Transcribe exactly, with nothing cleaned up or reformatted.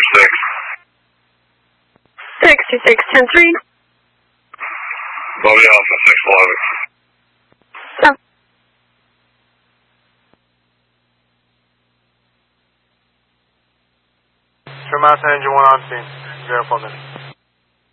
six. sixty-six ten three. Bobby Alpha six eleven. Seven. Sure Mountain Engine one on scene. Zero four minutes.